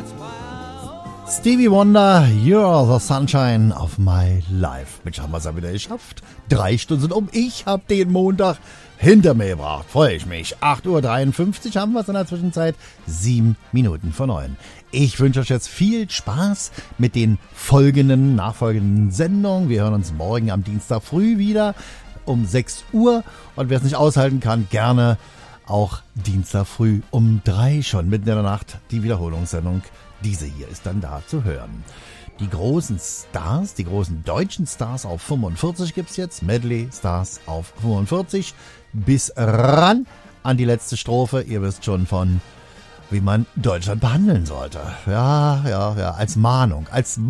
Stevie Wonder, You're the Sunshine of My Life. Mensch, haben wir es ja wieder geschafft. 3 Stunden sind um. Ich habe den Montag hinter mir gebracht. Freue ich mich. 8:53 Uhr haben wir es in der Zwischenzeit. 7 Minuten vor 9. Ich wünsche euch jetzt viel Spaß mit den nachfolgenden Sendungen. Wir hören uns morgen am Dienstag früh wieder um 6 Uhr. Und wer es nicht aushalten kann, gerne auch Dienstag früh um 3 schon mitten in der Nacht die Wiederholungssendung. Diese hier ist dann da zu hören. Die großen Stars, die großen deutschen Stars auf 45 gibt's jetzt. Medley Stars auf 45. Bis ran an die letzte Strophe. Ihr wisst schon wie man Deutschland behandeln sollte. Ja, als Mahnung.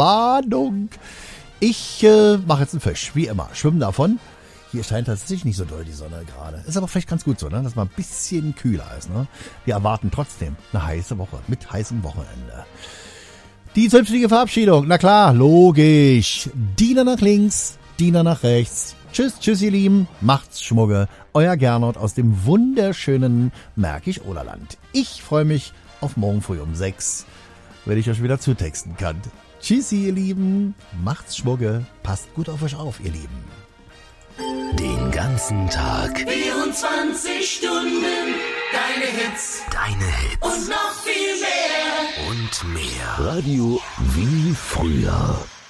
Ich mache jetzt einen Fisch, wie immer. Schwimmen davon. Hier scheint tatsächlich nicht so doll die Sonne gerade. Ist aber vielleicht ganz gut so, ne? Dass man ein bisschen kühler ist. Ne? Wir erwarten trotzdem eine heiße Woche mit heißem Wochenende. Die zünftige Verabschiedung, na klar, logisch. Diener nach links, Diener nach rechts. Tschüss, ihr Lieben. Macht's Schmugge. Euer Gernot aus dem wunderschönen Märkisch-Oderland. Ich freue mich auf morgen früh um 6, wenn ich euch wieder zutexten kann. Tschüssi, ihr Lieben. Macht's Schmugge. Passt gut auf euch auf, ihr Lieben. Den ganzen Tag. 24 Stunden. Deine Hits. Und noch viel mehr. Und mehr. Radio wie früher.